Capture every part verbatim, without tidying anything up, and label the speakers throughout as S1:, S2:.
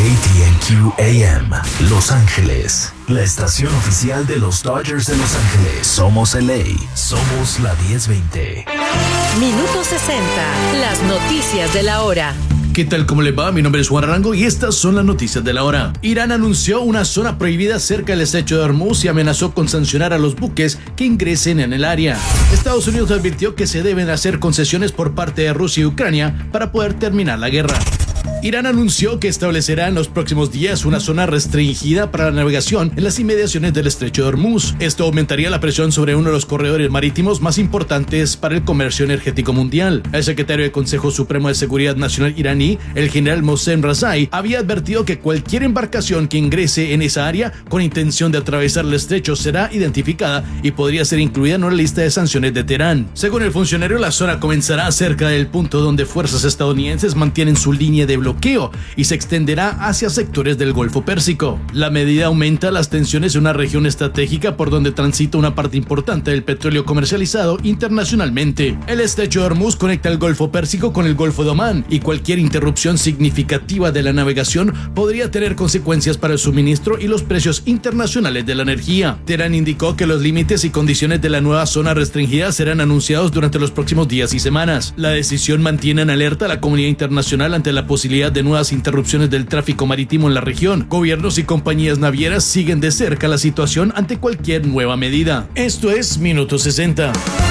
S1: T and Q A M, Los Ángeles, la estación oficial de los Dodgers de Los Ángeles. Somos L A, somos la diez veinte.
S2: Minuto sesenta, las noticias de la hora.
S3: ¿Qué tal? ¿Cómo le va? Mi nombre es Juan Arango y estas son las noticias de la hora. Irán anunció una zona prohibida cerca del estrecho de Hormuz y amenazó con sancionar a los buques que ingresen en el área. Estados Unidos advirtió que se deben hacer concesiones por parte de Rusia y Ucrania para poder terminar la guerra. Irán anunció que establecerá en los próximos días una zona restringida para la navegación en las inmediaciones del estrecho de Hormuz. Esto aumentaría la presión sobre uno de los corredores marítimos más importantes para el comercio energético mundial. El secretario del Consejo Supremo de Seguridad Nacional iraní, el general Mohsen Razai, había advertido que cualquier embarcación que ingrese en esa área con intención de atravesar el estrecho será identificada y podría ser incluida en una lista de sanciones de Teherán. Según el funcionario, la zona comenzará cerca del punto donde fuerzas estadounidenses mantienen su línea de bloqueo y se extenderá hacia sectores del Golfo Pérsico. La medida aumenta las tensiones en una región estratégica por donde transita una parte importante del petróleo comercializado internacionalmente. El estrecho de Hormuz conecta el Golfo Pérsico con el Golfo de Omán y cualquier interrupción significativa de la navegación podría tener consecuencias para el suministro y los precios internacionales de la energía. Teherán indicó que los límites y condiciones de la nueva zona restringida serán anunciados durante los próximos días y semanas. La decisión mantiene en alerta a la comunidad internacional ante la posibilidad de nuevas interrupciones del tráfico marítimo en la región. Gobiernos y compañías navieras siguen de cerca la situación ante cualquier nueva medida. Esto es Minuto sesenta.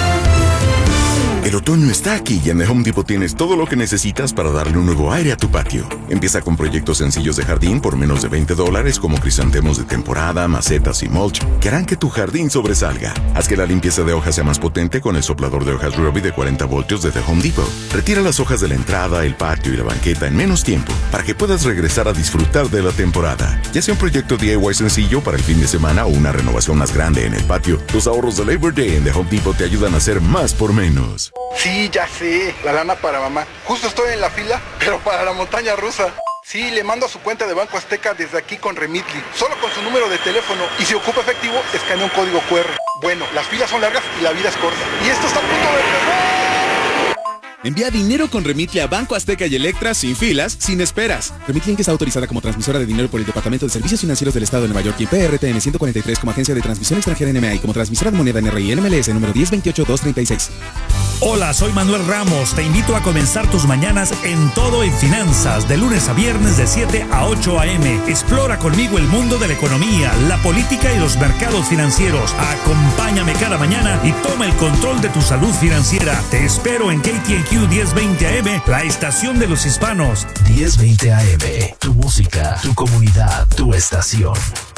S4: El otoño está aquí y en The Home Depot tienes todo lo que necesitas para darle un nuevo aire a tu patio. Empieza con proyectos sencillos de jardín por menos de veinte dólares como crisantemos de temporada, macetas y mulch que harán que tu jardín sobresalga. Haz que la limpieza de hojas sea más potente con el soplador de hojas Ryobi de cuarenta voltios de The Home Depot. Retira las hojas de la entrada, el patio y la banqueta en menos tiempo para que puedas regresar a disfrutar de la temporada. Ya sea un proyecto D I Y sencillo para el fin de semana o una renovación más grande en el patio, los ahorros de Labor Day en The Home Depot te ayudan a hacer más por menos.
S5: Sí, ya sé, la lana para mamá. Justo estoy en la fila, pero para la montaña rusa. Sí, le mando a su cuenta de Banco Azteca desde aquí con Remitly, solo con su número de teléfono, y si ocupa efectivo, escanea un código cu erre. Bueno, las filas son largas y la vida es corta. Y esto está a punto de empezar.
S6: Envía dinero con Remitly a Banco Azteca y Electra sin filas, sin esperas. Remitly Inc está autorizada como transmisora de dinero por el Departamento de Servicios Financieros del Estado de Nueva York y P R T N ciento cuarenta y tres como agencia de transmisión extranjera N M A y como transmisora de moneda N R I N M L S número diez veintiocho dos treinta y seis.
S7: Hola, soy Manuel Ramos. Te invito a comenzar tus mañanas en Todo en Finanzas, de lunes a viernes de siete a ocho a eme. Explora conmigo el mundo de la economía, la política y los mercados financieros. Acompáñame cada mañana y toma el control de tu salud financiera. Te espero en K T N Q diez veinte a eme, la estación de los hispanos.
S1: diez veinte A M, tu música, tu comunidad, tu estación.